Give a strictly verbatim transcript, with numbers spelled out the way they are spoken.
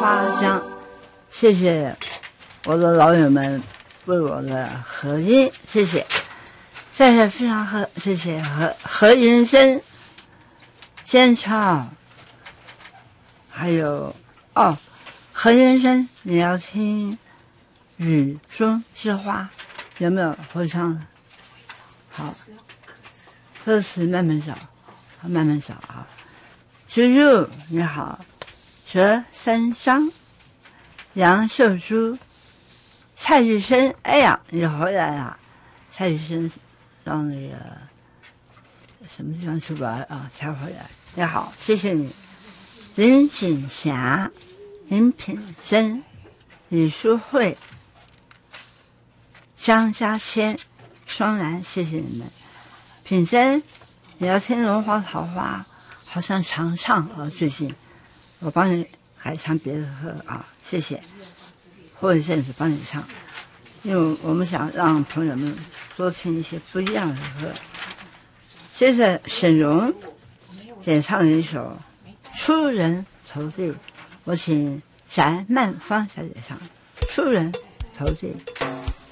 花香，谢谢我的老友们为我的合音，谢谢，再次非常和谢谢何何银生、先唱，还有哦，何银生，你要听雨中之花，有没有会唱？好，歌词慢慢找，慢慢找啊。猪猪你好，佘三香、杨秀珠、蔡玉生，哎呀，你回来了！蔡玉生到那个什么地方出来啊？才回来。你好，谢谢你。林锦霞、林品生、李淑慧、张家谦、双兰，谢谢你们。品生，你要听《龙华桃花》，好像常唱啊，最近我帮你还唱别的歌啊，谢谢。过一阵子帮你唱，因为我们想让朋友们多听一些不一样的歌。接着沈荣演唱了一首《出人头地》，我请翟曼芳小姐唱《出人头地》。